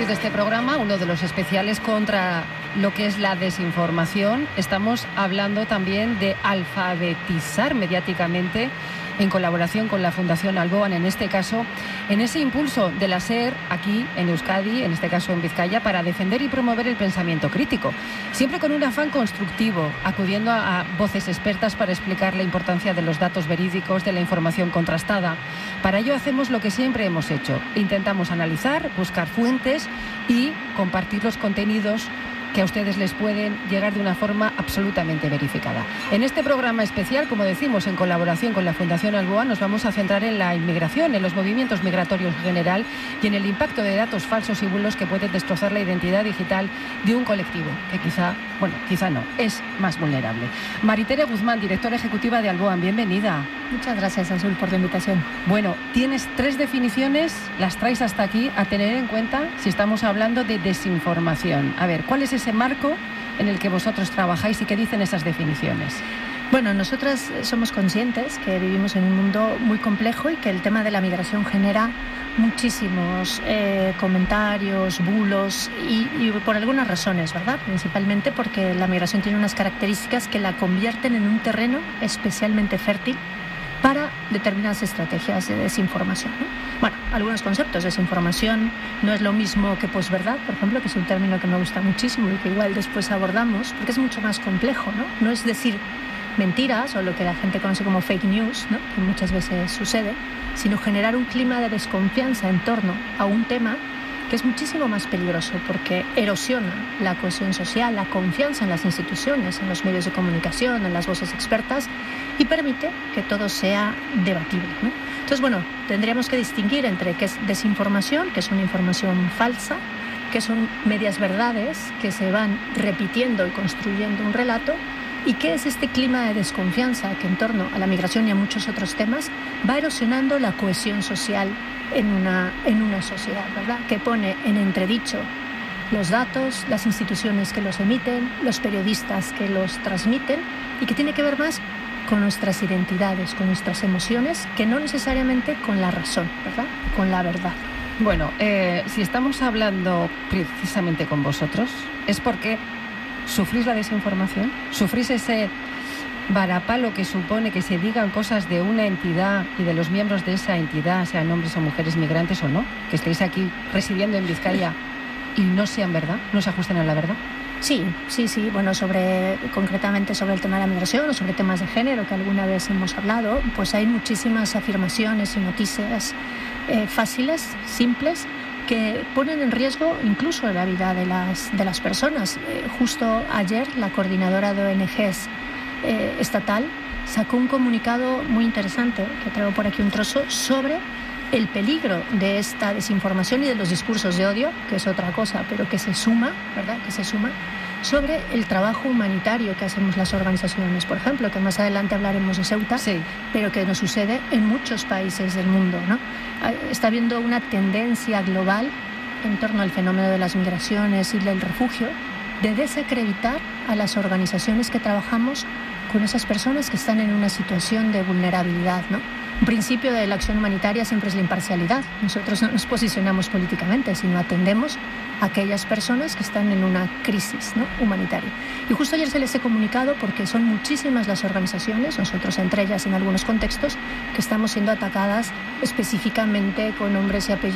de este programa, uno de los especiales contra lo que es la desinformación, estamos hablando también de alfabetizar mediáticamente en colaboración con la Fundación Alboan, en este caso, en ese impulso de la SER aquí en Euskadi, en este caso en Vizcaya, para defender y promover el pensamiento crítico, siempre con un afán constructivo, acudiendo a voces expertas para explicar la importancia de los datos verídicos, de la información contrastada. Para ello hacemos lo que siempre hemos hecho, intentamos analizar, buscar fuentes y compartir los contenidos que a ustedes les pueden llegar de una forma absolutamente verificada. En este programa especial, como decimos, en colaboración con la Fundación Alboan, nos vamos a centrar en la inmigración, en los movimientos migratorios en general y en el impacto de datos falsos y bulos que pueden destrozar la identidad digital de un colectivo que quizá no, es más vulnerable. Maritere Guzmán, directora ejecutiva de Alboan, bienvenida. Muchas gracias, Azul, por la invitación. Bueno, tienes 3 definiciones, las traes hasta aquí a tener en cuenta si estamos hablando de desinformación. A ver, ¿cuál es ese marco en el que vosotros trabajáis y qué dicen esas definiciones? Bueno, nosotras somos conscientes que vivimos en un mundo muy complejo y que el tema de la migración genera muchísimos comentarios, bulos y por algunas razones, ¿verdad? Principalmente porque la migración tiene unas características que la convierten en un terreno especialmente fértil para determinadas estrategias de desinformación, ¿no? Bueno, algunos conceptos. Desinformación no es lo mismo que posverdad, por ejemplo, que es un término que me gusta muchísimo y que igual después abordamos, porque es mucho más complejo, ¿no? No es decir mentiras o lo que la gente conoce como fake news, ¿no?, que muchas veces sucede, sino generar un clima de desconfianza en torno a un tema que es muchísimo más peligroso porque erosiona la cohesión social, la confianza en las instituciones, en los medios de comunicación, en las voces expertas y permite que todo sea debatible, ¿no? Entonces, bueno, tendríamos que distinguir entre qué es desinformación, que es una información falsa, que son medias verdades que se van repitiendo y construyendo un relato, y qué es este clima de desconfianza que en torno a la migración y a muchos otros temas va erosionando la cohesión social en una sociedad, ¿verdad?, que pone en entredicho los datos, las instituciones que los emiten, los periodistas que los transmiten y que tiene que ver más con nuestras identidades, con nuestras emociones, que no necesariamente con la razón, ¿verdad?, con la verdad. Bueno, si estamos hablando precisamente con vosotros, es porque ¿sufrís la desinformación? ¿Sufrís ese varapalo que supone que se digan cosas de una entidad y de los miembros de esa entidad, sean hombres o mujeres migrantes o no, que estéis aquí residiendo en Vizcaya y no sean verdad, no se ajusten a la verdad? Sí. Bueno, concretamente sobre el tema de la migración o sobre temas de género que alguna vez hemos hablado, pues hay muchísimas afirmaciones y noticias fáciles, simples, que ponen en riesgo incluso la vida de las personas. Justo ayer la coordinadora de ONGs estatal sacó un comunicado muy interesante, que traigo por aquí un trozo, sobre el peligro de esta desinformación y de los discursos de odio, que es otra cosa, pero que se suma, ¿verdad?, que se suma sobre el trabajo humanitario que hacemos las organizaciones, por ejemplo, que más adelante hablaremos de Ceuta, sí, pero que nos sucede en muchos países del mundo, ¿no? Está habiendo una tendencia global en torno al fenómeno de las migraciones y del refugio de desacreditar a las organizaciones que trabajamos con esas personas que están en una situación de vulnerabilidad, ¿no? Un principio de la acción humanitaria siempre es la imparcialidad. Nosotros no nos posicionamos políticamente, sino atendemos a aquellas personas que están en una crisis, ¿no?, humanitaria. Y justo ayer se les he comunicado porque son muchísimas las organizaciones, nosotros entre ellas en algunos contextos, que estamos siendo atacadas específicamente con nombres y apellidos